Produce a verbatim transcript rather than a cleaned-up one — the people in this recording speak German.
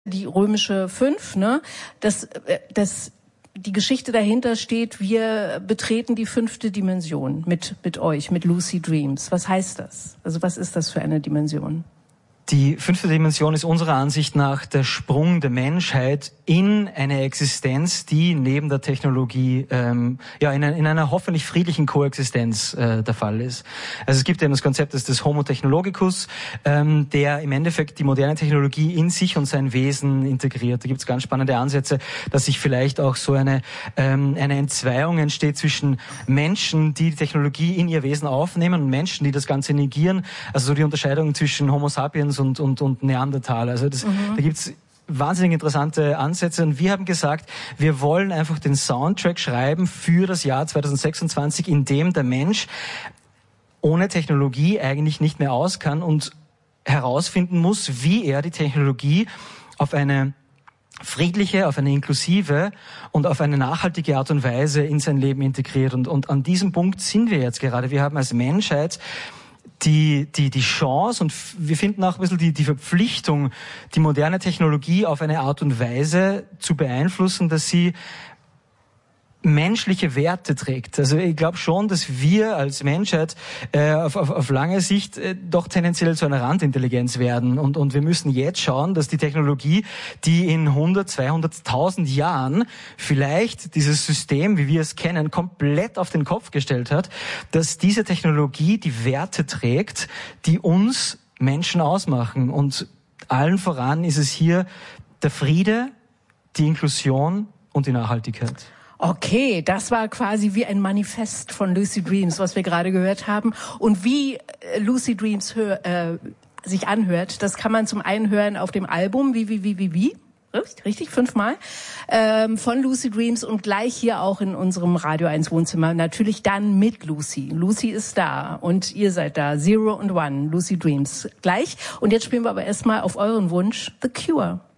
die römische fünf, ne? Das, das, die Geschichte dahinter steht, wir betreten die fünfte Dimension mit, mit euch, mit Lucid Dreams. Was heißt das? Also was ist das für eine Dimension? Die fünfte Dimension ist unserer Ansicht nach der Sprung der Menschheit in eine Existenz, die neben der Technologie ähm, ja in, ein, in einer hoffentlich friedlichen Koexistenz äh, der Fall ist. Also es gibt eben das Konzept des, des Homo Technologicus, ähm, der im Endeffekt die moderne Technologie in sich und sein Wesen integriert. Da gibt es ganz spannende Ansätze, dass sich vielleicht auch so eine ähm, eine Entzweiung entsteht zwischen Menschen, die die Technologie in ihr Wesen aufnehmen, und Menschen, die das Ganze negieren. Also so die Unterscheidung zwischen Homo sapiens und und, und Neandertaler. Also das, mhm. da gibt's wahnsinnig interessante Ansätze, und wir haben gesagt, wir wollen einfach den Soundtrack schreiben für das Jahr zwanzig sechsundzwanzig, in dem der Mensch ohne Technologie eigentlich nicht mehr aus kann und herausfinden muss, wie er die Technologie auf eine friedliche, auf eine inklusive und auf eine nachhaltige Art und Weise in sein Leben integriert. Und, und an diesem Punkt sind wir jetzt gerade. Wir haben als Menschheit die die die Chance, und wir finden auch ein bisschen die die Verpflichtung, die moderne Technologie auf eine Art und Weise zu beeinflussen, dass sie menschliche Werte trägt. Also ich glaube schon, dass wir als Menschheit äh, auf, auf, auf lange Sicht äh, doch tendenziell zu einer Randintelligenz werden, und und wir müssen jetzt schauen, dass die Technologie, die in hundert, zweihunderttausend Jahren vielleicht dieses System, wie wir es kennen, komplett auf den Kopf gestellt hat, dass diese Technologie die Werte trägt, die uns Menschen ausmachen. Und allen voran ist es hier der Friede, die Inklusion und die Nachhaltigkeit. Okay, das war quasi wie ein Manifest von Lucid Dreams, was wir gerade gehört haben. Und wie Lucid Dreams hör, äh, sich anhört, das kann man zum einen hören auf dem Album wie, wie, wie, wie, wie. Richtig, richtig, fünfmal, ähm, von Lucid Dreams, und gleich hier auch in unserem Radio eins Wohnzimmer. Natürlich dann mit Lucy. Lucy ist da und ihr seid da. Zero und One, Lucid Dreams. Gleich. Und jetzt spielen wir aber erstmal auf euren Wunsch The Cure.